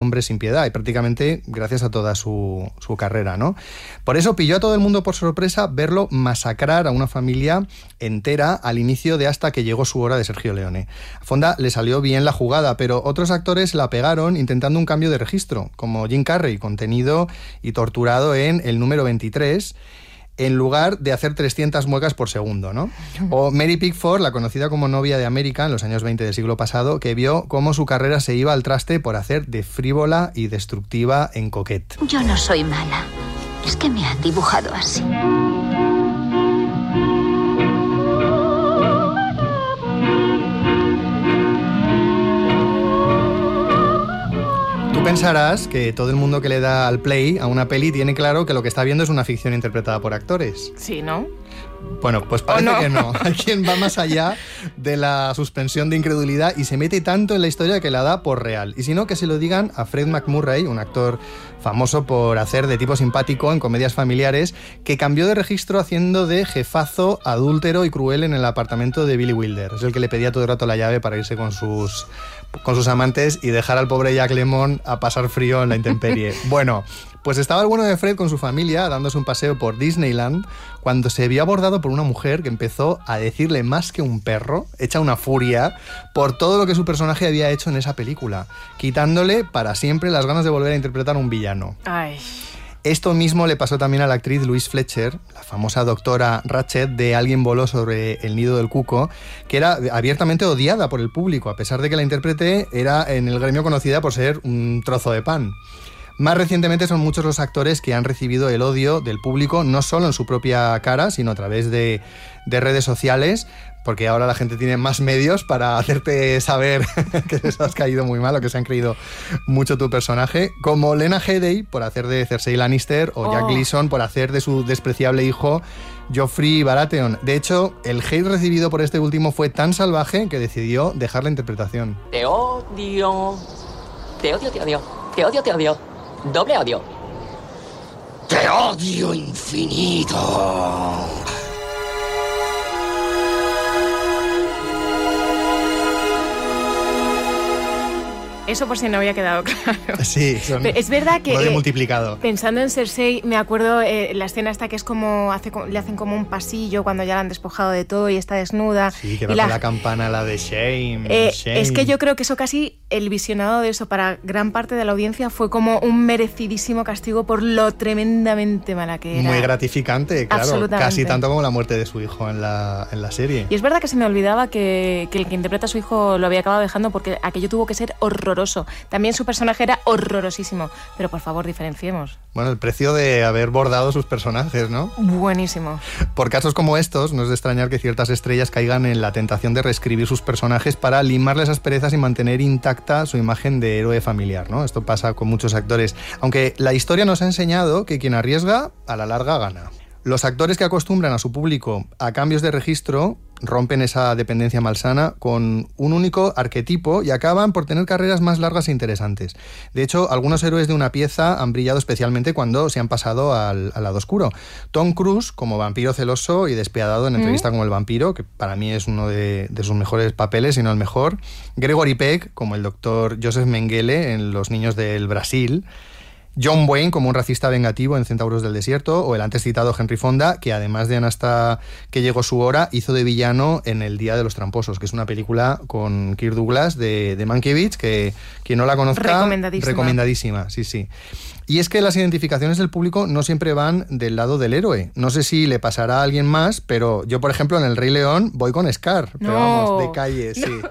hombres sin piedad, y prácticamente gracias a toda su carrera, ¿no? Por eso pilló a todo el mundo por sorpresa verlo masacrar a una familia entera al inicio de Hasta que llegó su hora de Sergio Leone. A Fonda le salió bien la jugada, pero otros actores la pegaron intentando un cambio de registro, como Jim Carrey, contenido y torturado en El número 23, en lugar de hacer 300 muecas por segundo, ¿no? O Mary Pickford, la conocida como novia de América en los años 20 del siglo pasado, que vio cómo su carrera se iba al traste por hacer de frívola y destructiva en Coquette. Yo no soy mala, es que me han dibujado así. Tú pensarás que todo el mundo que le da al play a una peli tiene claro que lo que está viendo es una ficción interpretada por actores. Sí, ¿no? Bueno, pues parece que no. Hay quien va más allá de la suspensión de incredulidad y se mete tanto en la historia que la da por real. Y si no, que se lo digan a Fred MacMurray, un actor famoso por hacer de tipo simpático en comedias familiares, que cambió de registro haciendo de jefazo adúltero y cruel en el apartamento de Billy Wilder. Es el que le pedía todo el rato la llave para irse con sus amantes y dejar al pobre Jack Lemmon a pasar frío en la intemperie. Bueno, pues estaba el bueno de Fred con su familia dándose un paseo por Disneyland cuando se vio abordado por una mujer que empezó a decirle más que un perro, hecha una furia, por todo lo que su personaje había hecho en esa película, quitándole para siempre las ganas de volver a interpretar a un villano. Ay. Esto mismo le pasó también a la actriz Louise Fletcher, la famosa doctora Ratched de Alguien voló sobre el nido del cuco, que era abiertamente odiada por el público, a pesar de que la intérprete era en el gremio conocida por ser un trozo de pan. Más recientemente son muchos los actores que han recibido el odio del público, no solo en su propia cara, sino a través de redes sociales, porque ahora la gente tiene más medios para hacerte saber que les has caído muy mal o que se han creído mucho tu personaje, como Lena Headey por hacer de Cersei Lannister o Jack Gleeson por hacer de su despreciable hijo Joffrey Baratheon. De hecho, el hate recibido por este último fue tan salvaje que decidió dejar la interpretación. Te odio. Te odio, te odio. Te odio, te odio. Doble odio. ¡Te odio infinito! Eso por si no había quedado claro. Sí, es verdad que multiplicado. Pensando en Cersei, me acuerdo la escena esta que es como le hacen como un pasillo cuando ya la han despojado de todo y está desnuda. Sí, que va con la campana, la de shame, shame. Es que yo creo que eso casi, el visionado de eso para gran parte de la audiencia fue como un merecidísimo castigo por lo tremendamente mala que era. Muy gratificante, claro. Absolutamente. Casi tanto como la muerte de su hijo en la serie. Y es verdad que se me olvidaba que el que interpreta a su hijo lo había acabado dejando porque aquello tuvo que ser horroroso. También su personaje era horrorosísimo, pero por favor diferenciemos. Bueno, el precio de haber bordado sus personajes, ¿no? Buenísimo. Por casos como estos, no es de extrañar que ciertas estrellas caigan en la tentación de reescribir sus personajes para limarles asperezas y mantener intacta su imagen de héroe familiar, ¿no? Esto pasa con muchos actores. Aunque la historia nos ha enseñado que quien arriesga, a la larga gana. Los actores que acostumbran a su público a cambios de registro rompen esa dependencia malsana con un único arquetipo y acaban por tener carreras más largas e interesantes. De hecho, algunos héroes de una pieza han brillado especialmente cuando se han pasado al lado oscuro. Tom Cruise, como vampiro celoso y despiadado en Entrevista con el vampiro, que para mí es uno de sus mejores papeles, si no el mejor. Gregory Peck, como el doctor Joseph Mengele en Los niños del Brasil. John Wayne como un racista vengativo en Centauros del Desierto, o el antes citado Henry Fonda, que además de en Hasta que llegó su hora, hizo de villano en El día de los tramposos, que es una película con Kirk Douglas de Mankiewicz, que quien no la conozca, recomendadísima, sí. Y es que las identificaciones del público no siempre van del lado del héroe. No sé si le pasará a alguien más, pero yo, por ejemplo, en El Rey León voy con Scar, pero vamos, de calle,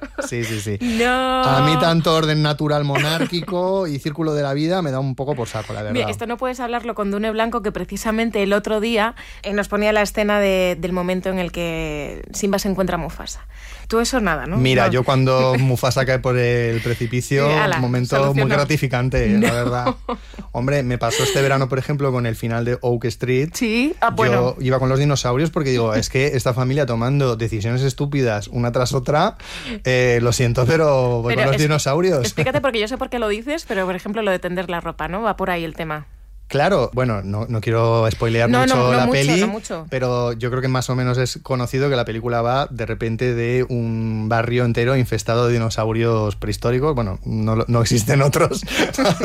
sí. No. A mí tanto orden natural monárquico y círculo de la vida me da un poco por saco, la verdad. Mira, esto no puedes hablarlo con Dune Blanco, que precisamente el otro día nos ponía la escena del momento en el que Simba se encuentra a Mufasa. Tú eso nada, ¿no? Mira, no. yo cuando Mufasa cae por el precipicio, un momento muy gratificante, la verdad. Hombre, me pasó este verano, por ejemplo, con el final de Oak Street. Sí, bueno. Yo iba con los dinosaurios porque digo, es que esta familia tomando decisiones estúpidas una tras otra, lo siento, pero voy con los dinosaurios. Explícate, porque yo sé por qué lo dices, pero por ejemplo lo de tender la ropa, ¿no? Va por ahí el tema. Claro, bueno, no quiero spoilear mucho la peli, no mucho. Pero yo creo que más o menos es conocido que la película va de repente de un barrio entero infestado de dinosaurios prehistóricos. Bueno, no existen otros